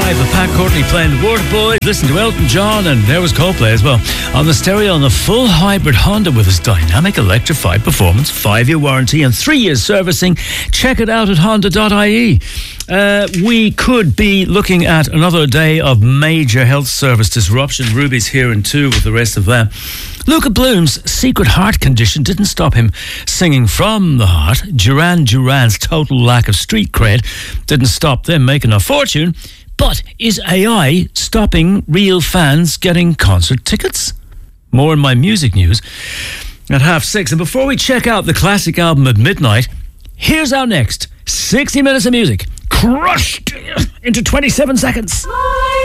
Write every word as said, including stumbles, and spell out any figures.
Live with Pat Courtney playing the Waterboy. Listen to Elton John, and there was Coldplay as well. On the stereo on the full hybrid Honda with its dynamic electrified performance, five-year warranty and three years servicing. Check it out at honda dot I E. Uh, we could be looking at another day of major health service disruption. Ruby's here in two with the rest of that. Luca Bloom's secret heart condition didn't stop him singing from the heart. Duran Duran's total lack of street cred didn't stop them making a fortune. But is A I stopping real fans getting concert tickets? More in my music news at half six. And before we check out the classic album at midnight, here's our next sixty minutes of music, crushed into twenty-seven seconds.